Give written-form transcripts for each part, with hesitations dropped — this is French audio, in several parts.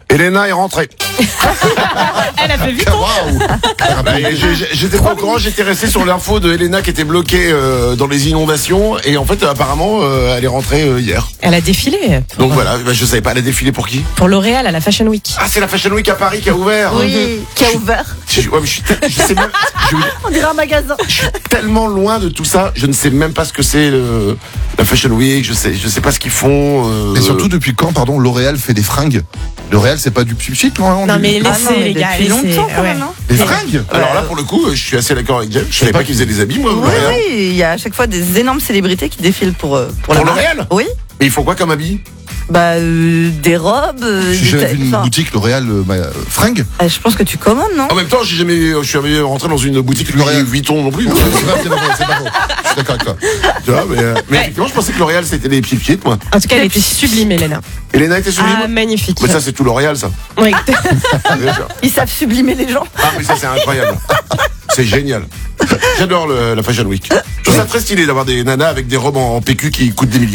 Elena est rentrée. Elle a fait vite. J'étais pas au courant, j'étais resté sur l'info de Elena qui était bloquée dans les inondations. Et en fait, apparemment, elle est rentrée hier. Elle a défilé. Donc voilà, je savais pas, elle a défilé pour qui? Pour L'Oréal à la Fashion Week. Ah, c'est la Fashion Week à Paris qui a ouvert. Oui, qui a ouvert. Ouais, mais je sais même, On dirait un magasin. je suis tellement loin de tout ça, je ne sais même pas ce que c'est la Fashion Week, je sais pas ce qu'ils font. Mais surtout, depuis quand, pardon, L'Oréal fait des fringues? L'Oréal, c'est pas du pchit, non? Non, mais laissez, les gars, depuis laissez. longtemps quand même, hein. Des fringues? Alors là, pour le coup, je suis assez d'accord avec James. Je savais pas qu'ils faisaient des habits, moi. Oui, L'Oréal. oui, il y a à chaque fois des énormes célébrités qui défilent pour la Pour marque. L'Oréal? Oui. Et ils font quoi comme habits? Des robes. J'ai jamais vu une boutique L'Oréal fringues. Je pense que tu commandes, non? En même temps, je suis jamais rentré dans une boutique L'Oréal Vuitton non plus. C'est pas faux. Je suis d'accord avec toi. Tu vois, mais effectivement, je pensais que L'Oréal c'était des pieds moi. En tout cas, elle était sublime, Elena. Elena était sublime. Ah, magnifique. Mais ça, c'est tout L'Oréal, ça. Oui. Bien sûr. Ils savent sublimer les gens. Ah, mais ça, c'est incroyable. C'est génial. J'adore la Fashion Week. Je trouve ça très stylé d'avoir des nanas avec des robes en PQ qui coûtent des millions.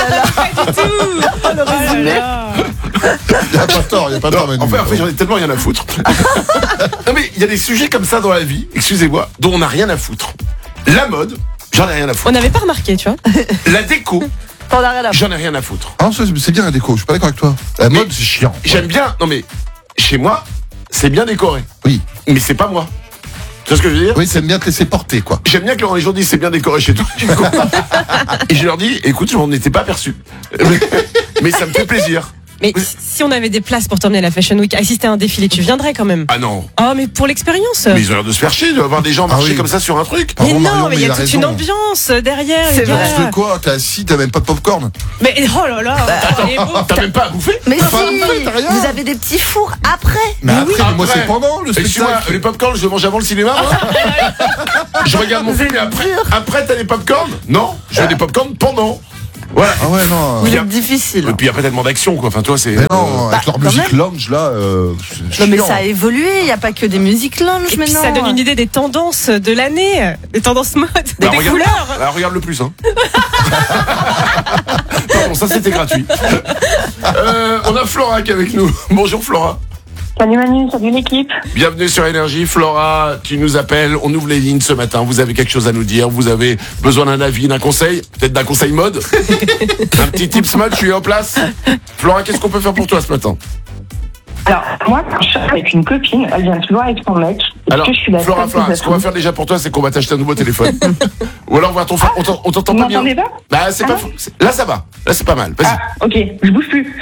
Le résumé. Il n'y a pas tort, Manu. En fait, j'en ai tellement rien à foutre. Non, mais il y a des sujets comme ça dans la vie, excusez-moi, dont on n'a rien à foutre. La mode, j'en ai rien à On foutre. n'avait pas remarqué, tu vois. La déco, T'en as rien à foutre. j'en ai rien à foutre. Ah, c'est bien la déco, je suis pas d'accord avec toi. La mode, c'est chiant. J'aime bien, non mais, chez moi, c'est bien décoré. Oui. Mais c'est pas moi. Tu vois ce que je veux dire? Oui, c'est bien te laisser porter, quoi. J'aime bien que les gens disent c'est bien décoré chez toi. Et je leur dis, écoute, je m'en étais pas aperçu. Mais ça me fait plaisir. Mais si on avait des places pour t'emmener à la Fashion Week, assister à un défilé, tu viendrais quand même. Ah non. Oh, mais pour l'expérience. Mais ils ont l'air de se faire chier, de voir des gens marcher oui. comme ça sur un truc. Mais Pardon, non, Marion, mais il y a a toute une raison. ambiance derrière. C'est les vrai. gars. Tu veux quoi? T'es assis, t'as même pas de popcorn. Mais oh là là, il est beau. T'as même pas à bouffer? Mais Pas si, fait, t'as rien. vous avez des petits fours après. Mais après, moi, Après. c'est pendant le Excuse-moi, spectacle. les popcorn, je les mange avant le cinéma, moi. Je regarde mon film et après t'as les popcorn? Non, je veux des popcorn pendant. Voilà. Ah ouais, non. Vous Bien. êtes difficile. Et puis après tellement d'action, quoi. Enfin, toi, c'est. Mais non, avec leur quand musique même. lounge, là, c'est Non, mais chiant. ça a évolué. Il n'y a pas que des musiques lounge Et puis maintenant. ça donne une idée des tendances de l'année, des tendances mode, des regarde, couleurs. alors, regarde le plus, hein. Pardon, ça c'était gratuit. On a Flora qui est avec nous. Bonjour Flora. Salut Manu, salut l'équipe. Bienvenue sur Énergie. Flora, tu nous appelles. On ouvre les lignes ce matin. Vous avez quelque chose à nous dire. Vous avez besoin d'un avis, d'un conseil. Peut-être d'un conseil mode. Un petit tips mode, tu es en place. Flora, qu'est-ce qu'on peut faire pour toi ce matin? Alors, moi, quand je suis avec une copine, elle vient toujours avec son mec. Est-ce Alors, que je suis la Flora, seule ce qu'on va faire déjà pour toi, c'est qu'on va t'acheter un nouveau téléphone. Ou alors, on t'entend Vous pas bien. m'entendez pas? Bah, c'est pas fou. Là, ça va. Là, c'est pas mal. Vas-y. Ah, ok, je bouge plus.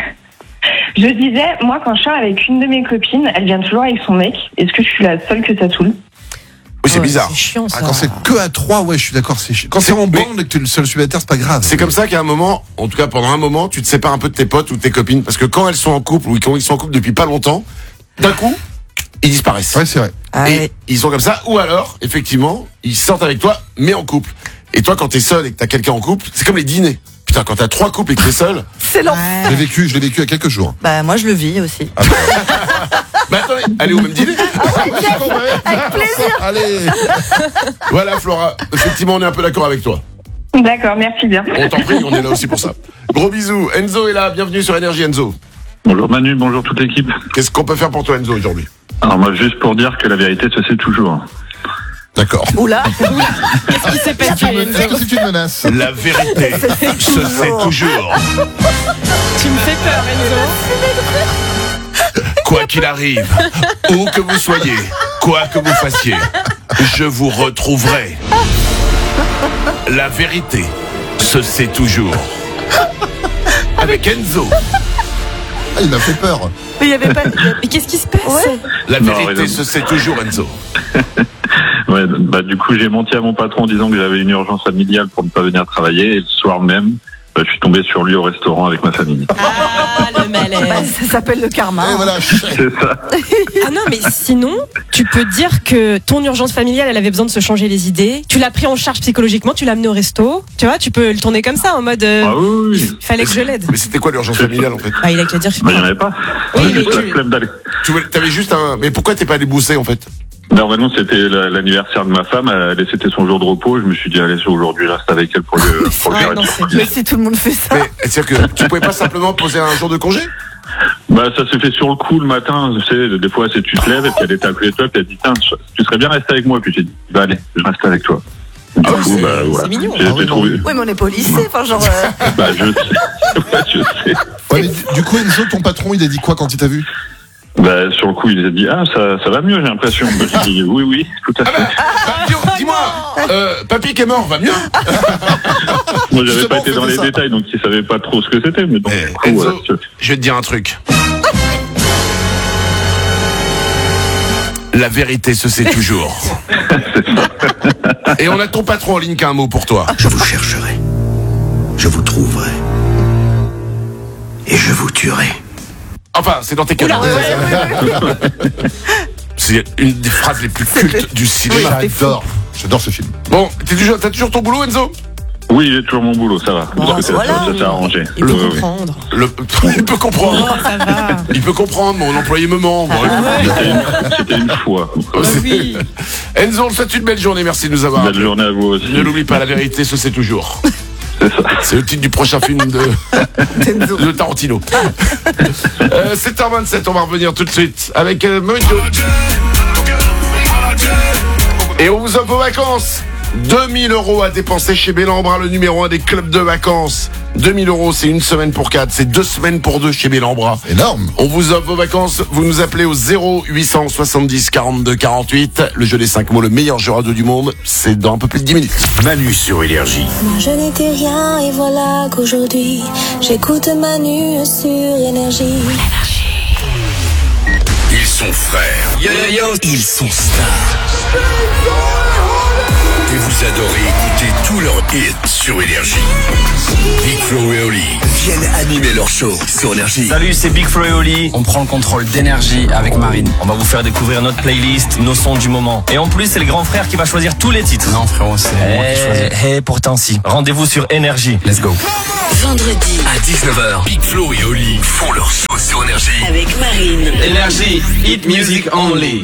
Je disais, moi, quand je suis avec une de mes copines, elle vient toujours avec son mec. Est-ce que je suis la seule que ça saoule? Oui, c'est bizarre. C'est chiant ça. Ah, quand c'est que à 3, ouais, je suis d'accord, c'est chiant. Quand c'est en bande et que tu es le seul célibataire, c'est pas grave. C'est comme ça qu'à un moment, en tout cas pendant un moment, tu te sépares un peu de tes potes ou de tes copines. Parce que quand elles sont en couple ou quand ils sont en couple depuis pas longtemps, d'un coup, ils disparaissent. Ouais, c'est vrai. Ah Et ouais. ils sont comme ça. Ou alors, effectivement, ils sortent avec toi, mais en couple. Et toi, quand t'es seul et que t'as quelqu'un en couple, c'est comme les dîners. Putain, quand t'as 3 couples et que t'es seul. C'est l'enfer. Je l'ai vécu il y a quelques jours. Bah, moi, je le vis aussi. Bah attendez, allez au même dîner. Avec plaisir. Allez. Voilà, Flora. Effectivement, on est un peu d'accord avec toi. D'accord, merci bien. On t'en prie, on est là aussi pour ça. Gros bisous. Enzo est là. Bienvenue sur Énergie, Enzo. Bonjour Manu, bonjour toute l'équipe. Qu'est-ce qu'on peut faire pour toi, Enzo, aujourd'hui? Alors moi juste pour dire que la vérité se sait toujours. D'accord. Oula. Qu'est-ce qui s'est passé, Est-ce que c'est une menace? La vérité se sait toujours. Tu me fais peur, Enzo. Quoi qu'il arrive, où que vous soyez, quoi que vous fassiez, je vous retrouverai. La vérité se sait toujours. Avec Enzo. Ah, il m'a fait peur. Mais il y avait pas. Mais qu'est-ce qui se passe? Ouais. La Non, vérité mais non. se sait toujours, Enzo. Ouais, bah du coup j'ai menti à mon patron en disant que j'avais une urgence familiale pour ne pas venir travailler et le soir même, je suis tombé sur lui au restaurant avec ma famille. Ah, le Bah, malaise. ça s'appelle le karma. Et voilà, C'est ça. Ah non, mais sinon, tu peux dire que ton urgence familiale, elle avait besoin de se changer les idées. Tu l'as pris en charge psychologiquement, tu l'as amené au resto. Tu vois, tu peux le tourner comme ça, en mode. Ah oui, oui. Il fallait que je l'aide. Mais c'était quoi l'urgence familiale en fait? Ah, il a qu'à dire. Bah il n'y en avait pas. Oui, J'ai mais juste la tu- flemme d'aller. T'avais juste un. Mais pourquoi t'es pas allé bosser en fait? Normalement c'était l'anniversaire de ma femme, c'était son jour de repos, je me suis dit allez c'est aujourd'hui, je reste avec elle pour le Ah, non, c'est Mais si tout le monde fait ça. Mais c'est-à-dire que tu pouvais pas simplement poser un jour de congé? Bah Bah, ça s'est fait sur le coup le matin, tu sais, des fois, tu te lèves et puis elle était à côté de toi, puis elle dit, tiens, tu serais bien resté avec moi, puis j'ai dit, bah, allez, je reste avec toi. Du coup, bah, voilà. C'est mignon. J'ai trouvé. Oui, mais on n'est pas au lycée, enfin, genre. Bah, je sais. Ouais, je sais. Ouais, mais du coup, Enzo, ton patron, il a dit quoi quand il t'a vu? Bah, sur le coup, il a dit, ah, ça va mieux, j'ai l'impression. Bah, j'ai dit, oui, tout à fait. Dis-moi, papy qui est mort, va mieux? Moi, j'avais Justement, pas été dans faites les ça. détails, donc il savait pas trop ce que c'était, mais donc, du coup, Enzo, voilà. je vais te dire un truc. La vérité se sait toujours. Et on a ton patron en ligne qui a un mot pour toi. Je vous chercherai. Je vous trouverai. Et je vous tuerai. Enfin, c'est dans tes canaux. C'est une des phrases les plus cultes du cinéma. J'adore ce film. Bon, t'as toujours ton boulot, Enzo? Oui, j'ai toujours mon boulot, ça va. Bon, De ce côté-là, voilà. ça s'est arrangé. Il peut Oui, oui. comprendre. Il peut comprendre. Ça va. Il peut comprendre, mon employé me ment. Bon, C'était une fois. Oui. Enzo, on te souhaite une belle journée, merci de nous avoir Belle appelés. journée à vous aussi. Ne l'oublie pas, la vérité se sait toujours. C'est ça. C'est le titre du prochain film de Tarantino. 7h27, on va revenir tout de suite avec Mojo. Et on vous offre vos vacances. 2000 € à dépenser chez Bellambra, le numéro 1 des clubs de vacances. 2000 €, c'est une semaine pour 4, c'est 2 semaines pour 2 chez Bellambra. Énorme. On vous offre vos vacances, vous nous appelez au 0870 42 48. Le jeu des 5 mots, le meilleur jeu radio du monde, c'est dans un peu plus de 10 minutes. Manu sur Énergie. Moi je n'étais rien et voilà qu'aujourd'hui j'écoute Manu sur Énergie. Ils sont frères. Ils sont stars. Et vous adorez écouter tous leurs hits sur Énergie. Big Flo et Oli viennent animer leur show sur Énergie. Salut, c'est Big Flo et Oli. On prend le contrôle d'Énergie avec Marine. On va vous faire découvrir notre playlist, nos sons du moment. Et en plus, c'est le grand frère qui va choisir tous les titres. Non, frérot, c'est moi qui choisis. Pourtant si. Rendez-vous sur Énergie. Let's go. Vendredi À 19h, Big Flo et Oli font leur show sur Énergie. avec Marine. Énergie, hit music only.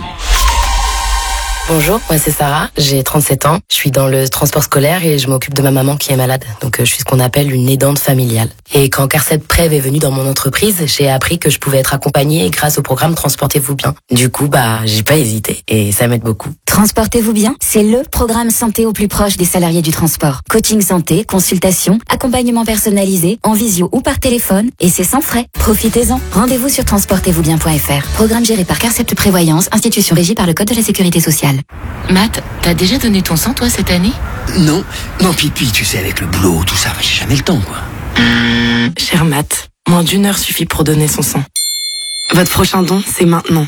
Bonjour, moi c'est Sarah, j'ai 37 ans, je suis dans le transport scolaire et je m'occupe de ma maman qui est malade. Donc je suis ce qu'on appelle une aidante familiale. Et quand Carcep Prev est venu dans mon entreprise, j'ai appris que je pouvais être accompagnée grâce au programme Transportez-vous bien. Du coup, j'ai pas hésité et ça m'aide beaucoup. Transportez-vous bien, c'est le programme santé au plus proche des salariés du transport. Coaching santé, consultation, accompagnement personnalisé, en visio ou par téléphone, et c'est sans frais. Profitez-en. Rendez-vous sur transportez-vous-bien.fr. Programme géré par Carcept Prévoyance, institution régie par le Code de la Sécurité sociale. Matt, t'as déjà donné ton sang toi cette année? Non, pipi, tu sais, avec le boulot, tout ça, j'ai jamais le temps, quoi. Cher Matt, moins d'1 heure suffit pour donner son sang. Votre prochain don, c'est maintenant.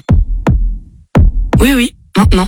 Oui, maintenant.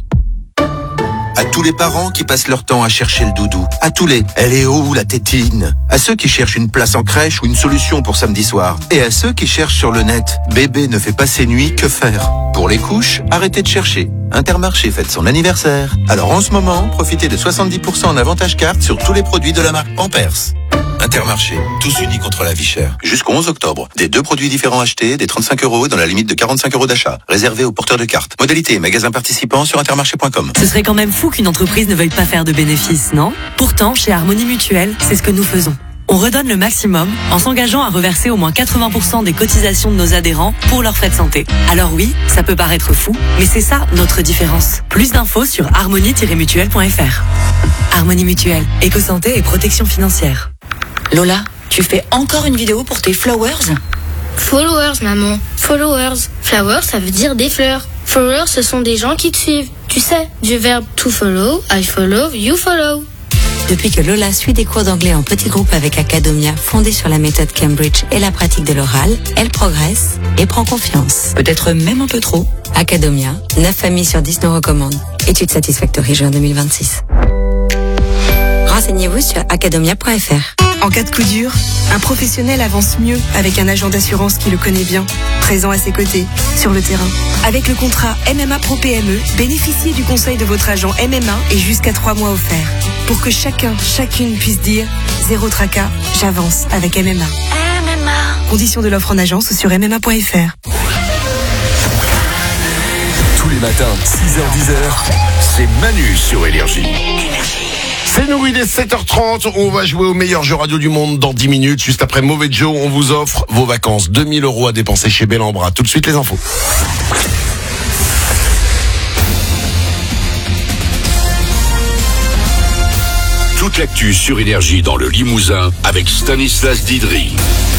À tous les parents qui passent leur temps à chercher le doudou. À tous les « elle est où la tétine ?» À ceux qui cherchent une place en crèche ou une solution pour samedi soir. Et à ceux qui cherchent sur le net « bébé ne fait pas ses nuits, que faire ?» Pour les couches, arrêtez de chercher. Intermarché fête son anniversaire. Alors en ce moment, profitez de 70% en avantage carte sur tous les produits de la marque Pampers. Intermarché, tous unis contre la vie chère. Jusqu'au 11 octobre, des 2 produits différents achetés, des 35 € dans la limite de 45 € d'achat. Réservé aux porteurs de cartes. Modalité et magasins participants sur intermarché.com. Ce serait quand même fou qu'une entreprise ne veuille pas faire de bénéfices, non? Pourtant, chez Harmonie Mutuelle, c'est ce que nous faisons. On redonne le maximum en s'engageant à reverser au moins 80% des cotisations de nos adhérents pour leur frais de santé. Alors oui, ça peut paraître fou, mais c'est ça notre différence. Plus d'infos sur harmonie-mutuelle.fr. Harmonie Mutuelle, éco-santé et protection financière. Lola, tu fais encore une vidéo pour tes flowers? Followers, maman. Followers. Flowers, ça veut dire des fleurs. Followers, ce sont des gens qui te suivent. Tu sais, du verbe to follow, I follow, you follow. Depuis que Lola suit des cours d'anglais en petit groupe avec Academia, fondée sur la méthode Cambridge et la pratique de l'oral, elle progresse et prend confiance. Peut-être même un peu trop. Academia, 9 familles sur 10 nous recommandent. Étude Satisfactory juin 2026. Renseignez-vous sur academia.fr. En cas de coup dur, un professionnel avance mieux avec un agent d'assurance qui le connaît bien, présent à ses côtés, sur le terrain. Avec le contrat MMA Pro PME, bénéficiez du conseil de votre agent MMA et jusqu'à 3 mois offerts. Pour que chacune puisse dire « Zéro tracas, j'avance avec MMA ». MMA. Conditions de l'offre en agence sur MMA.fr. Tous les matins, 6h-10h, c'est Manu sur Énergie. C'est nous, il est 7h30, on va jouer au meilleur jeu radio du monde dans 10 minutes. Juste après Mauvais Joe, on vous offre vos vacances. 2000 € à dépenser chez Bellambra. Tout de suite les infos. Toute l'actu sur Énergie dans le Limousin avec Stanislas Didry.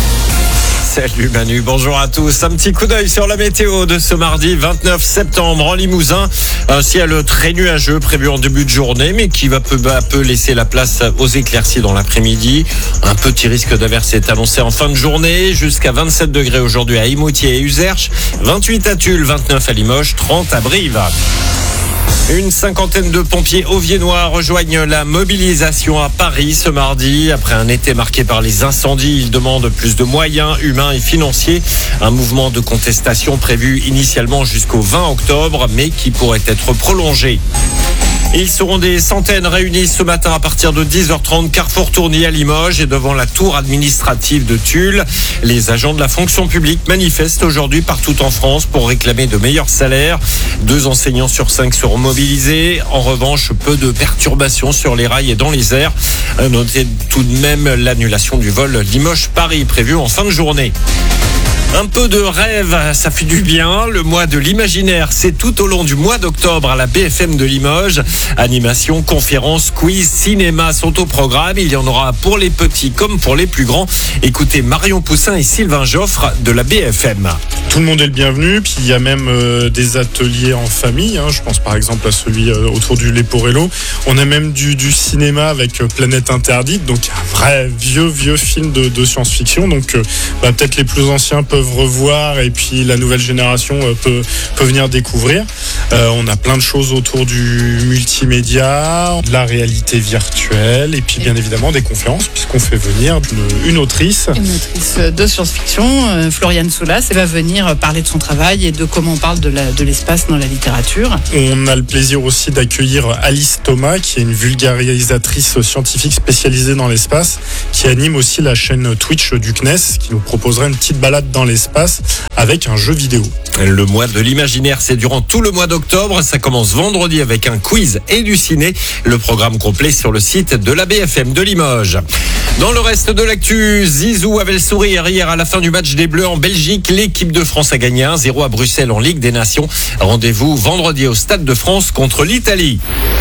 Salut Manu, bonjour à tous. Un petit coup d'œil sur la météo de ce mardi 29 septembre en Limousin. Un ciel très nuageux prévu en début de journée, mais qui va peu à peu laisser la place aux éclaircies dans l'après-midi. Un petit risque d'averse est annoncé en fin de journée, jusqu'à 27 degrés aujourd'hui à Imoutier et Uzerche, 28 à Tulle, 29 à Limoges, 30 à Brive. Une cinquantaine de pompiers auviennois rejoignent la mobilisation à Paris ce mardi. Après un été marqué par les incendies, ils demandent plus de moyens humains et financiers. Un mouvement de contestation prévu initialement jusqu'au 20 octobre, mais qui pourrait être prolongé. Ils seront des centaines réunis ce matin à partir de 10h30, Carrefour Tourny à Limoges et devant la tour administrative de Tulle. Les agents de la fonction publique manifestent aujourd'hui partout en France pour réclamer de meilleurs salaires. 2 enseignants sur 5 seront mobilisés. En revanche, peu de perturbations sur les rails et dans les airs. Notez tout de même l'annulation du vol Limoges-Paris prévu en fin de journée. Un peu de rêve, ça fait du bien. Le mois de l'imaginaire, c'est tout au long du mois d'octobre à la BFM de Limoges. Animation, conférences, quiz, cinéma sont au programme. Il y en aura pour les petits comme pour les plus grands. Écoutez Marion Poussin et Sylvain Joffre de la BFM. Tout le monde est le bienvenu, puis il y a même des ateliers en famille. Je pense par exemple à celui autour du Leporello. On a même du cinéma avec Planète Interdite, donc un vrai vieux film de science-fiction. Donc peut-être les plus anciens peuvent revoir et puis la nouvelle génération peut venir découvrir. On a plein de choses autour du multimédia, de la réalité virtuelle et puis bien évidemment des conférences puisqu'on fait venir une autrice. Une autrice de science-fiction, Floriane Soulas, elle va venir parler de son travail et de comment on parle de l'espace dans la littérature. On a le plaisir aussi d'accueillir Alice Thomas qui est une vulgarisatrice scientifique spécialisée dans l'espace qui anime aussi la chaîne Twitch du CNES qui nous proposerait une petite balade dans l'espace avec un jeu vidéo. Le mois de l'imaginaire, c'est durant tout le mois d'octobre. Ça commence vendredi avec un quiz et du ciné. Le programme complet sur le site de la BFM de Limoges. Dans le reste de l'actu, Zizou avait le sourire hier à la fin du match des Bleus en Belgique. L'équipe de France a gagné 1-0 à Bruxelles en Ligue des Nations. Rendez-vous vendredi au Stade de France contre l'Italie.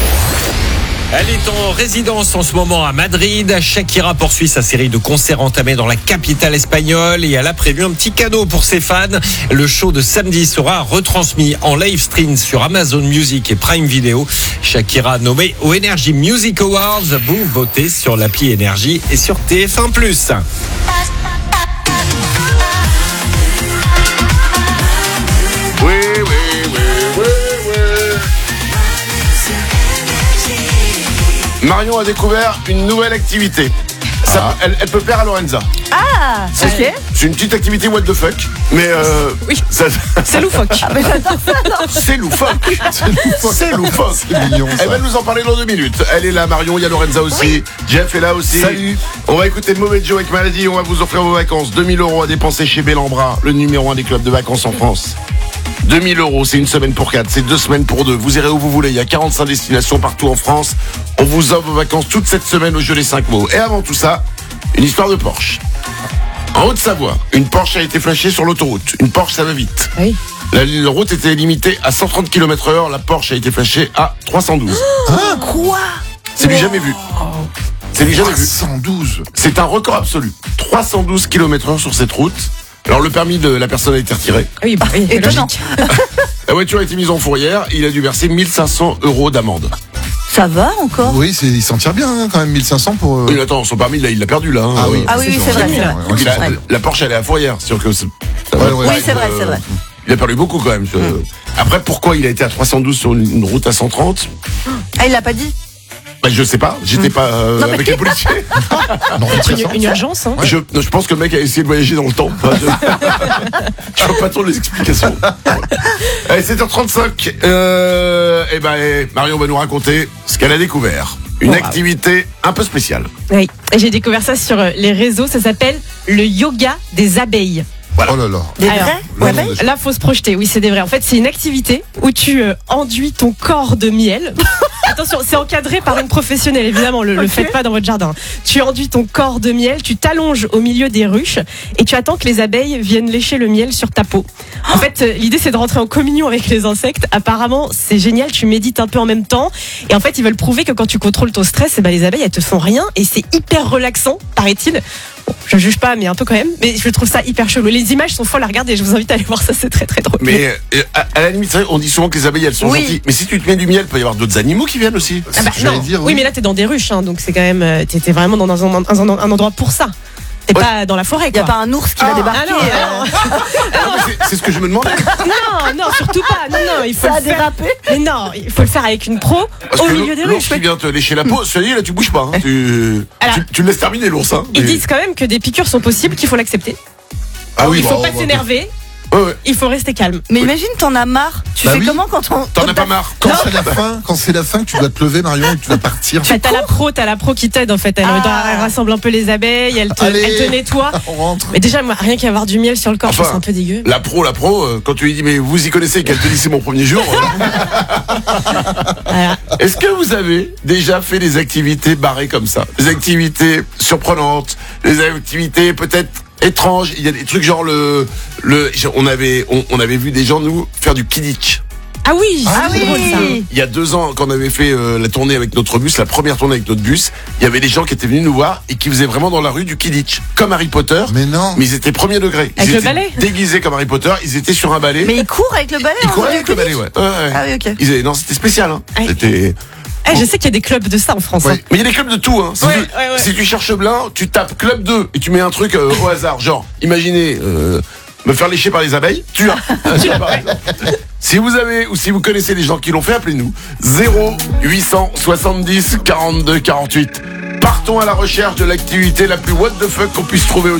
Elle est en résidence en ce moment à Madrid. Shakira poursuit sa série de concerts entamés dans la capitale espagnole et elle a prévu un petit cadeau pour ses fans. Le show de samedi sera retransmis en live stream sur Amazon Music et Prime Video. Shakira nommée aux Energy Music Awards. Vous votez sur l'appli Énergie et sur TF1+. Marion a découvert une nouvelle activité. Elle peut plaire à Lorenza. Ah, ok. C'est une petite activité what the fuck, mais oui. C'est loufoque. Ah, mais j'adore ça, alors. C'est loufoque. C'est loufoque. C'est mignon, ça. Elle va nous en parler dans 2 minutes. Elle est là, Marion, il y a Lorenza aussi. Oui. Jeff est là aussi. Salut. On va écouter Mauvais Joe avec Maladie. On va vous offrir vos vacances. 2000 € à dépenser chez Bellambra, le numéro 1 des clubs de vacances en France. 2000 €, c'est une semaine pour 4, c'est 2 semaines pour 2. Vous irez où vous voulez, il y a 45 destinations partout en France. On vous offre vos vacances toute cette semaine au jeu des 5 mots. Et avant tout ça, une histoire de Porsche. En Haute-Savoie, une Porsche a été flashée sur l'autoroute. Une Porsche, ça va vite. Oui. La route était limitée à 130 km/h, la Porsche a été flashée à 312. Quoi? C'est du jamais vu. C'est du jamais vu. 312. C'est un record absolu. 312 km/h sur cette route. Alors le permis de la personne a été retiré. Oui, Étonnant. La voiture a été mise en fourrière. Il a dû verser 1500 € d'amende. Ça va encore? Oui, il s'en tire bien quand même, 1500 pour... Oui, attends, son permis, il l'a perdu là. Ah oui, c'est vrai. Puis la Porsche, elle est à fourrière. C'est sûr que Oui, c'est vrai. il a perdu beaucoup quand même. Après, pourquoi il a été à 312 sur une route à 130? Ah, il l'a pas dit? Bah, je sais pas, j'étais pas avec les policiers. Une urgence, hein. Je pense que le mec a essayé de voyager dans le temps. Je vois pas trop les explications. Allez, 7h35. Marion va nous raconter ce qu'elle a découvert. Une activité un peu spéciale. Oui, j'ai découvert ça sur les réseaux. Ça s'appelle le yoga des abeilles. Voilà. Oh là là. Des vrais? Là, faut se projeter. Oui, c'est des vrais. En fait, c'est une activité où tu enduis ton corps de miel. Attention, c'est encadré par une professionnelle, évidemment, le faites pas dans votre jardin. Tu enduis ton corps de miel, tu t'allonges au milieu des ruches et tu attends que les abeilles viennent lécher le miel sur ta peau. En fait, l'idée c'est de rentrer en communion avec les insectes. Apparemment, c'est génial, tu médites un peu en même temps. Et en fait, ils veulent prouver que quand tu contrôles ton stress, les abeilles, elles te font rien et c'est hyper relaxant, paraît-il. Bon, je juge pas, mais un peu quand même. Mais je trouve ça hyper chelou. Les images sont folles à regarder. Je vous invite à aller voir ça, c'est très très drôle. Mais à la limite, on dit souvent que les abeilles elles sont gentilles. Mais si tu te mets du miel, il peut y avoir d'autres animaux qui viennent aussi. Non. Oui, mais là t'es dans des ruches, hein, donc c'est quand même. T'es vraiment dans un endroit pour ça. T'es pas dans la forêt, quoi. Y a pas un ours qui va débarquer. C'est ce que je me demandais. Non, surtout pas. Non, il faut ça a le faire. dérapé. Mais non, il faut le faire avec une pro au milieu des l'ours ruches. qui vient te lécher la peau, celui là tu bouges pas. Hein. Tu le laisses terminer l'ours. Hein. Ils disent quand même que des piqûres sont possibles, qu'il faut l'accepter. Ah oui. Il faut pas s'énerver. Ouais. Il faut rester calme. Mais imagine, t'en as marre. Tu fais comment quand on. T'en as pas marre. Quand c'est la fin, que tu dois te lever, Marion, et que tu vas partir. T'as la pro qui t'aide en fait. Elle rassemble un peu les abeilles, elle te nettoie. On rentre. Mais déjà, moi, rien qu'avoir du miel sur le corps, je trouve ça un peu dégueu. La pro, quand tu lui dis mais vous y connaissez, qu'elle te dit c'est mon premier jour. Voilà. Est-ce que vous avez déjà fait des activités barrées comme ça, des activités surprenantes, des activités peut-être étranges? Il y a des trucs genre on avait vu des gens nous faire du kidditch. Ah oui, c'est drôle, ça. Il y a 2 ans, quand on avait fait la tournée avec notre bus, la première tournée avec notre bus, il y avait des gens qui étaient venus nous voir et qui faisaient vraiment dans la rue du kidditch, comme Harry Potter. Mais non. Mais ils étaient premier degré. Avec Ils le étaient balai déguisés comme Harry Potter. Ils étaient sur un balai. Mais ils courent avec le balai. Ils couraient avec le balai, ouais. Ah oui, ok. Non, c'était spécial. Hein. Ouais. C'était. Je sais qu'il y a des clubs de ça en France. Ouais. Hein. Mais il y a des clubs de tout. Hein. Si tu cherches blanc, tu tapes club 2 et tu mets un truc au hasard. Genre, imaginez me faire lécher par les abeilles. Tu as par exemple. Si vous avez ou si vous connaissez des gens qui l'ont fait, appelez-nous 0870 42 48. Partons à la recherche de l'activité la plus what the fuck qu'on puisse trouver aujourd'hui.